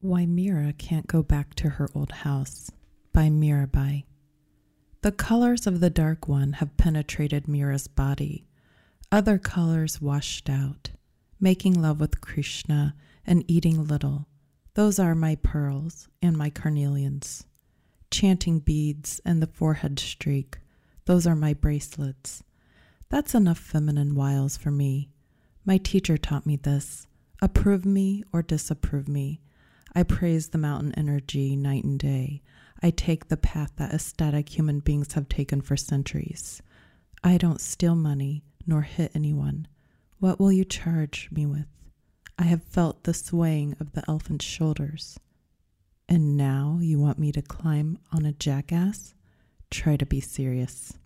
Why Mira Can't Go Back to Her Old House by Mirabai. The colors of the dark one have penetrated Mira's body. Other colors washed out. Making love with Krishna and eating little. Those are my pearls and my carnelians. Chanting beads and the forehead streak. Those are my bracelets. That's enough feminine wiles for me. My teacher taught me this. Approve me or disapprove me. I praise the mountain energy night and day. I take the path that ecstatic human beings have taken for centuries. I don't steal money nor hit anyone. What will you charge me with? I have felt the swaying of the elephant's shoulders. And now you want me to climb on a jackass? Try to be serious.